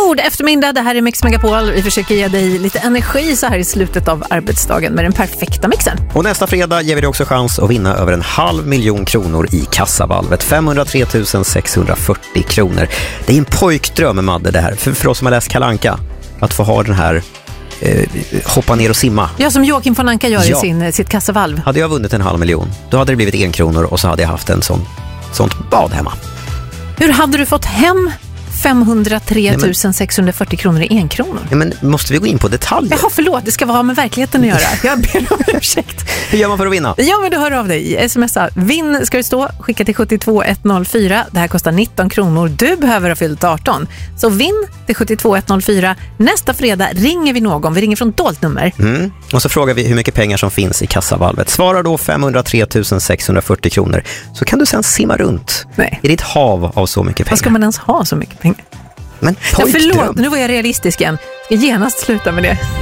God eftermiddag, det här är Mix Megapol. Vi försöker ge dig lite energi så här i slutet av arbetsdagen med den perfekta mixen. Och nästa fredag ger vi dig också chans att vinna över 500 000 kronor i kassavalvet. 503 640 kronor. Det är en pojkdröm, Madde, det här. För oss som har läst Kalle Anka, att få ha den här hoppa ner och simma. Ja, som Joakim von Anka gör i sitt kassavalv. Hade jag vunnit 500 000, då hade det blivit 1 kronor och så hade jag haft en sånt bad hemma. Hur hade du fått hem 503 640 kronor i 1 kronor? Ja, men måste vi gå in på detaljer? Jaha, förlåt, det ska vara med verkligheten att göra. Jag ber om ursäkt. Hur gör man för att vinna? Ja, men du hör av dig. Smsa. Vinn ska det stå. Skicka till 72104. Det här kostar 19 kronor. Du behöver ha fyllt 18. Så vinn till 72104. Nästa fredag ringer vi någon. Vi ringer från dolt nummer. Och så frågar vi hur mycket pengar som finns i kassavalvet. Svarar då 503 640 kronor. Så kan du sen simma runt i ditt hav av så mycket pengar. Vad ska man ens ha så mycket pengar? Men förlåt, nu var jag realistisk igen. Ska genast sluta med det.